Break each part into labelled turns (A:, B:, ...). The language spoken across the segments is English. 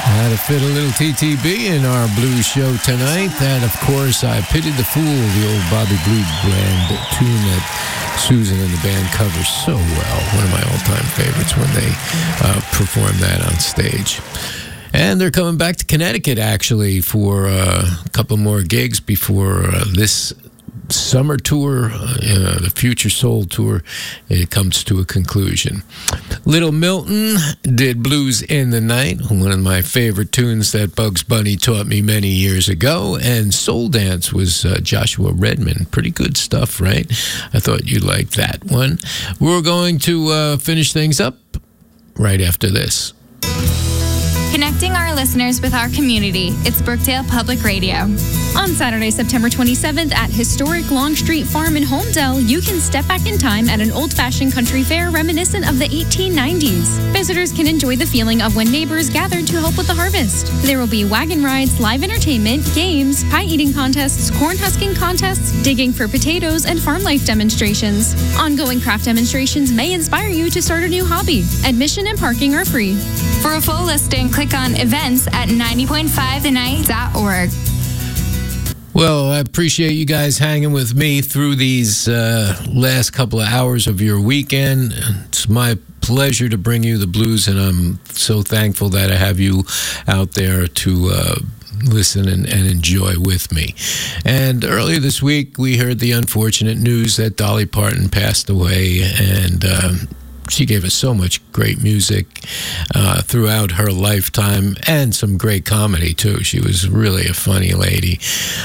A: Had to fit a little TTB in our blues show tonight. That, of course, I Pitied the Fool, the old Bobby Blue Bland tune that Susan and the band covers so well. One of my all-time favorites when they perform that on stage. And they're coming back to Connecticut, actually, for a couple more gigs before this summer tour, the Future Soul Tour, it comes to a conclusion. Little Milton did Blues in the Night, one of my favorite tunes that Bugs Bunny taught me many years ago, and Soul Dance was Joshua Redman. Pretty good stuff, right? I thought you'd like that one. We're going to finish things up right after this.
B: Connecting our listeners with our community. It's Brookdale Public Radio.
C: On Saturday, September 27th at historic Long Street Farm in Holmdel, you can step back in time at an old-fashioned country fair reminiscent of the 1890s. Visitors can enjoy the feeling of when neighbors gathered to help with the harvest. There will be wagon rides, live entertainment, games, pie eating contests, corn husking contests, digging for potatoes, and farm life demonstrations. Ongoing craft demonstrations may inspire you to start a new hobby. Admission and parking are free.
B: For a full listing, click on events at 90.5thenight.org.
A: Well, I appreciate you guys hanging with me through these last couple of hours of your weekend. It's my pleasure to bring you the blues, and I'm so thankful that I have you out there to listen and enjoy with me. And earlier this week, we heard the unfortunate news that Dolly Parton passed away, and she gave us so much great music throughout her lifetime, and some great comedy, too. She was really a funny lady.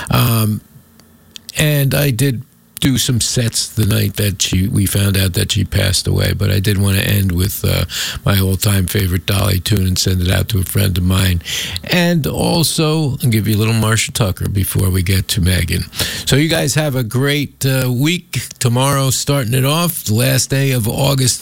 A: And I did do some sets the night that we found out that she passed away, but I did want to end with my all-time favorite Dolly tune and send it out to a friend of mine. And also, I'll give you a little Marsha Tucker before we get to Megan. So you guys have a great week. Tomorrow, starting it off, the last day of August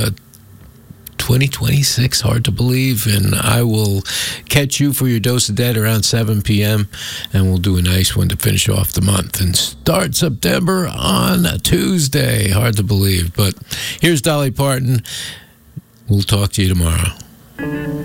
A: 2026, hard to believe, and I will catch you for your Dose of Dead around 7 p.m., and we'll do a nice one to finish off the month and start September on Tuesday. Hard to believe, but here's Dolly Parton. We'll talk to you tomorrow.